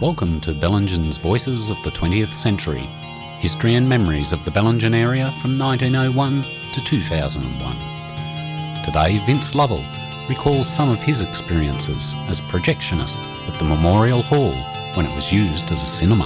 Welcome to Bellingen's Voices of the 20th Century, history and memories of the Bellingen area from 1901 to 2001. Today, Vince Lovell recalls some of his experiences as projectionist at the Memorial Hall when it was used as a cinema.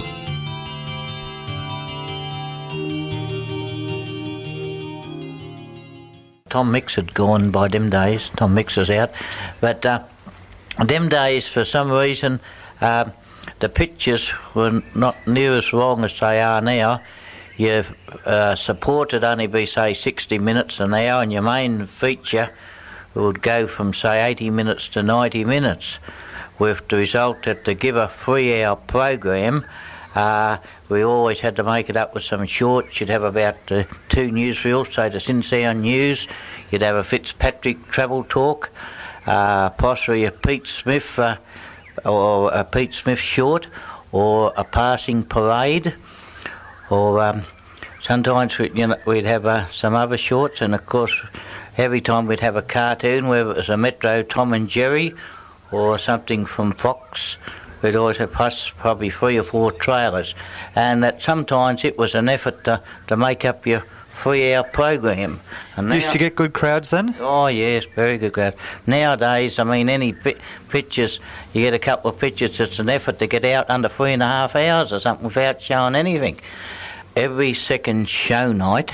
Tom Mix had gone by them days. Tom Mix was out. But them days, for some reason, the pictures were not near as long as they are now. Your support would only be, say, 60 minutes an hour, and your main feature would go from, say, 80 minutes to 90 minutes, with the result that to give a 3-hour program, we always had to make it up with some shorts. You'd have about 2 newsreels, say the Sinsound News. You'd have a Fitzpatrick travel talk, possibly a Pete Smith or a Pete Smith short, or a passing parade, or sometimes we'd have some other shorts, and of course every time we'd have a cartoon, whether it was a Metro Tom and Jerry or something from Fox. We'd always have probably 3 or 4 trailers, and that sometimes it was an effort to make up your 3-hour program. And used to get good crowds then? Oh yes, very good crowd. Nowadays, I mean, any pictures, you get a couple of pictures, it's an effort to get out under 3.5 hours or something without showing anything. Every second show night,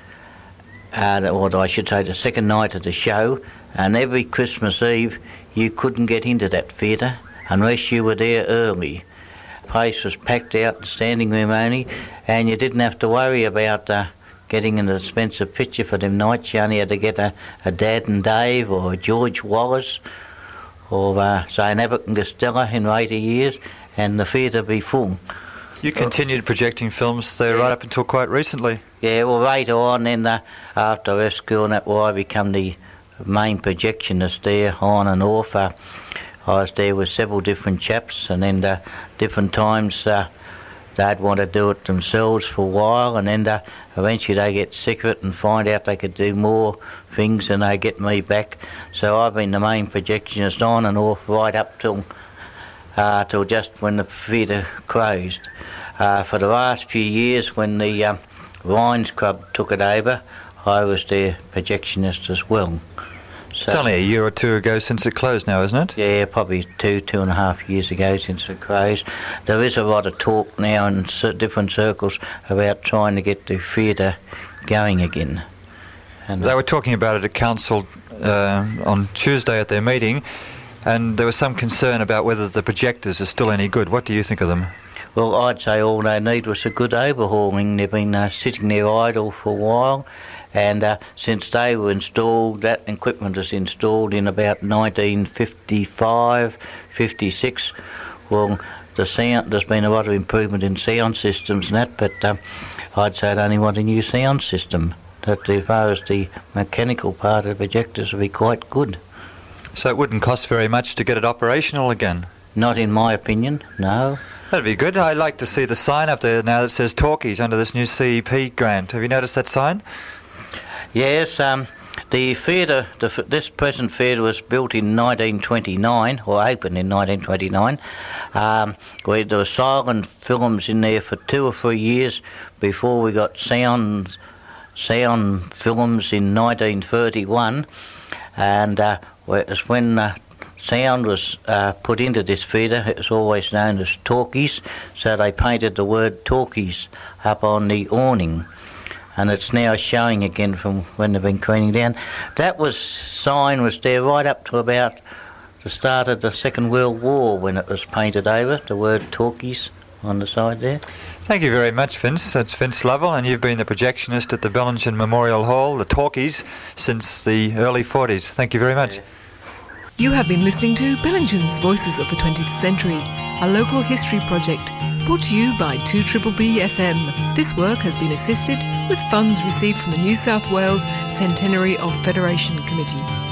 or I should say the second night of the show, and every Christmas Eve, you couldn't get into that theatre unless you were there early. The place was packed out, the standing room only, and you didn't have to worry about getting an expensive picture for them nights. You only had to get a Dad and Dave or a George Wallace or say an Abbott and Costello in later years, and the theatre would be full. You continued projecting films there right up until quite recently. Yeah, well, later on, then after I left school and that, I become the main projectionist there on and off. I was there with several different chaps, and then different times they'd want to do it themselves for a while, and then eventually they get sick of it and find out they could do more things, and they get me back. So I've been the main projectionist on and off right up till just when the theatre closed. For the last few years, when the Lions Club took it over, I was their projectionist as well. So, it's only a year or 2 ago since it closed now, isn't it? Yeah, probably 2.5 years ago since it closed. There is a lot of talk now in different circles about trying to get the theatre going again. And they were talking about it at council on Tuesday at their meeting, and there was some concern about whether the projectors are still any good. What do you think of them? Well, I'd say all they need was a good overhauling. They've been sitting there idle for a while, and since they were installed, that equipment was installed in about 1955, 56. Well, the sound, there's been a lot of improvement in sound systems and that, but I'd say they only want a new sound system. That as far as the mechanical part of the projectors would be quite good. So it wouldn't cost very much to get it operational again? Not in my opinion, no. That'd be good. I'd like to see the sign up there now that says Talkies under this new CEP grant. Have you noticed that sign? Yes, the theatre, this present theatre was built in 1929, or opened in 1929. Where there were silent films in there for 2 or 3 years before we got sound films in 1931, and it's when sound was put into this theatre. It was always known as Talkies, so they painted the word Talkies up on the awning, and it's now showing again from when they've been cleaning down. That sign was there right up to about the start of the Second World War when it was painted over, the word Talkies on the side there. Thank you very much, Vince. That's Vince Lovell, and you've been the projectionist at the Bellingen Memorial Hall, the Talkies, since the early 40s. Thank you very much. Yeah. You have been listening to Bellingen's Voices of the 20th Century, a local history project brought to you by 2BBB FM. This work has been assisted with funds received from the New South Wales Centenary of Federation Committee.